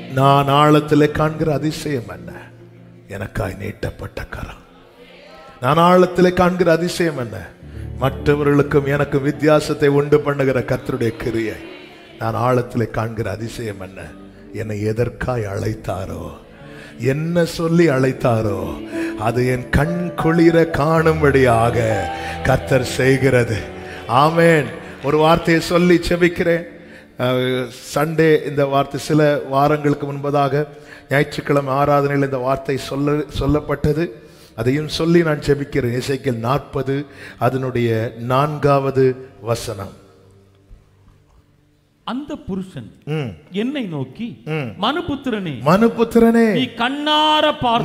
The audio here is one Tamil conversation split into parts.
நான் ஆழத்திலே காண்கிற அதிசயம் என்ன? எனக்காய் நீட்டப்பட்ட கரம். நான் ஆழத்திலே காண்கிற அதிசயம் என்ன? மற்றவர்களுக்கும் எனக்கும் வித்தியாசத்தை உண்டு பண்ணுகிற கர்த்தருடைய கிரியை. நான் ஆழத்திலே காண்கிற அதிசயம் என்ன? என்னை எதற்காய் அழைத்தாரோ, என்ன சொல்லி அழைத்தாரோ அது என் கண் குளிர காணும்படியாக கர்த்தர் செய்கிறது. ஆமென். ஒரு வார்த்தையை சொல்லி செபிக்கிறேன். சண்டே இந்த வார்த்தை சில வாரங்களுக்கு முன்பதாக ஞாயிற்றுக்கிழமை ஆராதனையில் இந்த வார்த்தை சொல்லப்பட்டது. அதையும் சொல்லி நான் செபிக்கிறேன். எசேக்கியேல் 40 அதனுடைய 4வது வசனம். அந்த புருஷன் என்னை நோக்கி, மனுபுத்திரனே, நீ கண்ணார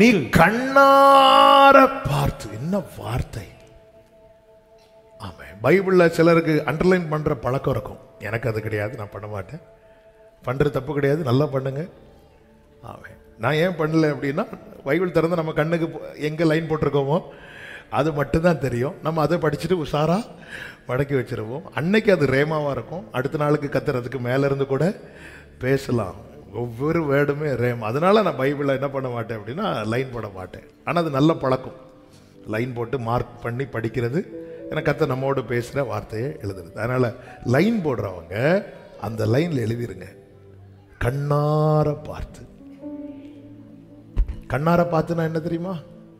பார்த்து. என்ன வார்த்தை! ஆமா, பைபிள்ல சிலருக்கு அண்டர்லைன் பண்ற பழக்கம் இருக்கும். எனக்கு அது கிடையாது, நான் பண்ண மாட்டேன். பண்ற தப்பு கிடையாது, நல்லா பண்ணுங்க. ஆமா, நான் ஏன் பண்ணல அப்படின்னா, பைபிள் திறந்து நம்ம கண்ணுக்கு எங்க லைன் போட்டிருக்கோமோ அது மட்டும்தான் தெரியும். நம்ம அதை படிச்சுட்டு உஷாரா மடக்கி வச்சிருவோம். அன்னைக்கு அது ரேமாவா இருக்கும். அடுத்த நாளுக்கு கத்துறதுக்கு மேல இருந்து கூட பேசலாம். ஒவ்வொரு வேர்டுமே ரேமா. அதனால நான் பைபிளை என்ன பண்ண மாட்டேன் அப்படின்னா, லைன் போட மாட்டேன். ஆனால் அது நல்ல பழக்கம், லைன் போட்டு மார்க் பண்ணி படிக்கிறது. எனக்கு கத்த நம்மோடு பேசுகிற வார்த்தையை எழுதுறது. அதனால லைன் போடுறவங்க அந்த லைன்ல எழுதிருங்க, கண்ணார பார்த்து. கண்ணார பார்த்துனா என்ன தெரியுமா?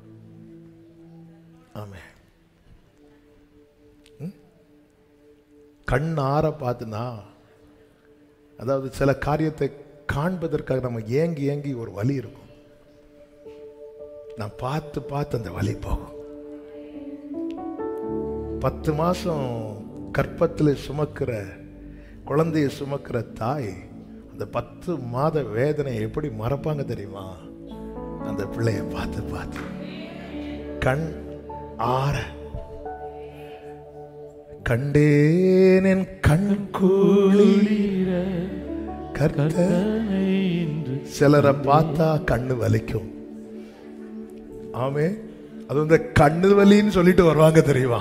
ஆமே, கண்ணார பார்த்துனா, அதாவது சில காரியத்தை காண்பதற்காக நம்ம ஏங்கி ஏங்கி ஒரு வலி இருக்கும். நான் பார்த்து பார்த்து அந்த வலி போகும். 10 மாசம் கற்பத்தில் சுமக்கிற குழந்தைய சுமக்கிற தாய் அந்த 10 மாத வேதனை எப்படி மறப்பாங்க தெரியுமா? அந்த பிள்ளைய பார்த்து பார்த்து கண் ஆற கண்டேன் என் கண் குளிர கர்த்தனை. சிலரை பார்த்தா கண்ணு வலிக்கும். ஆமே, அது வந்து கண்ணு வலின்னு சொல்லிட்டு வருவாங்க தெரியுமா?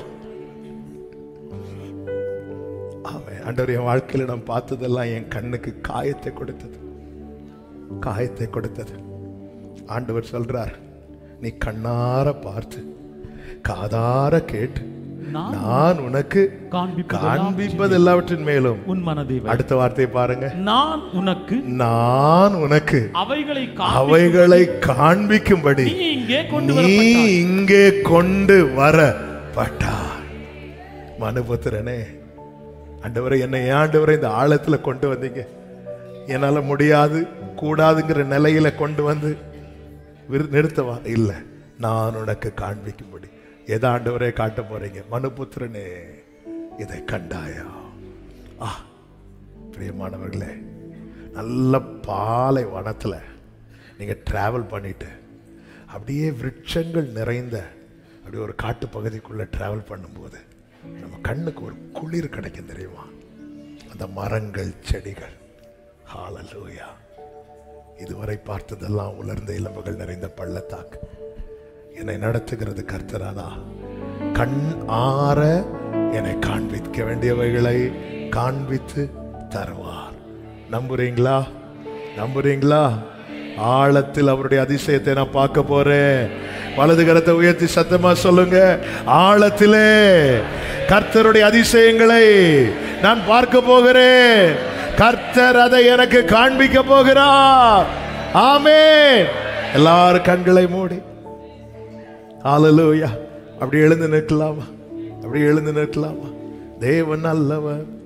ஆமே, ஆண்டவர் என் வாழ்க்கையில நான் பார்த்ததெல்லாம் என் கண்ணுக்கு காயத்தை கொடுத்தது, காயத்தை கொடுத்தது. ஆண்டவர் சொல்றார், நீ கண்ணார பார்த்து காதார கேட்டு நான் உனக்கு காண்பிப்பது எல்லாவற்றின் மேலும் உன் மனதை. அடுத்த வார்த்தையை பாருங்க, நான் உனக்கு அவைகளை காண்பிக்கும்படி நீ இங்கே கொண்டு வரப்பட்டார். மனுபுத்திரனே, ஆண்டவரே, என்னை ஆண்டவரை இந்த ஆழத்துல கொண்டு வந்தீங்க. என்னால முடியாது கூடாதுங்கிற நிலையில கொண்டு வந்து நிறுத்தவா இல்ல, நான் உனக்கு காண்பிக்கும்படி. எதை ஆண்டவரே காட்ட போறீங்க? மனுபுத்திரனே, இதை கண்டாயா? பிரியமானவர்களே, நல்ல பாலை வனத்துல நீங்க டிராவல் பண்ணிட்டு அப்படியே விருட்சங்கள் நிறைந்த அப்படி ஒரு காட்டு பகுதிக்குள்ள டிராவல் பண்ணும்போது நம்ம கண்ணுக்கு ஒரு குளிர் கிடைக்கும் தெரியுமா? அந்த மரங்கள், செடிகள். ஹல்லேலூயா. இதுவரை பார்த்ததெல்லாம் உலர்ந்த இளம்புகள் நிறைந்த பள்ளத்தாக்கு. என்னை நடத்துகிறது கர்த்தரானா? கண் ஆற என்னை காண்பிக்க வேண்டியவைகளை காண்பித்து தருவார். நம்புறீங்களா? நம்புறீங்களா? ஆழத்தில் அவருடைய அதிசயத்தை நான் பார்க்க போறேன். வலது கரத்தை உயர்த்தி சத்தமா சொல்லுங்க, ஆழத்திலே கர்த்தருடைய அதிசயங்களை நான் பார்க்க போகிறேன். கர்த்தர் அதை எனக்கு காண்பிக்க போகிறார். ஆமென். எல்லாரும் கண்களை மூடி ஹல்லேலூயா. அப்படி எழுந்து நிற்கலாமா? அப்படி எழுந்து நிற்கலாமா? தேவன் நல்லவர்.